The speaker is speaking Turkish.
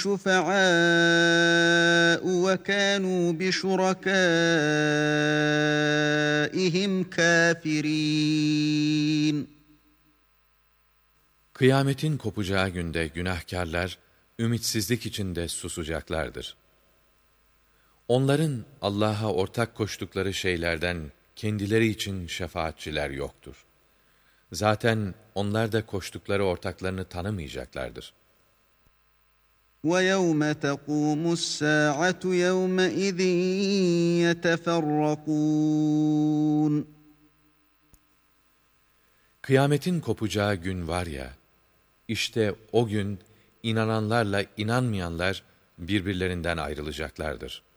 شُفَعَاءُ وَكَانُوا بِشُرَكَائِهِمْ كَافِرِينَ. Kıyametin kopacağı günde günahkarlar, ümitsizlik içinde susacaklardır. Onların Allah'a ortak koştukları şeylerden kendileri için şefaatçiler yoktur. Zaten onlar da koştukları ortaklarını tanımayacaklardır. وَيَوْمَ تَقُومُ السَّاعَةُ يَوْمَئِذٍ يَتَفَرَّقُونَ. Kıyametin kopacağı gün var ya, işte o gün inananlarla inanmayanlar birbirlerinden ayrılacaklardır.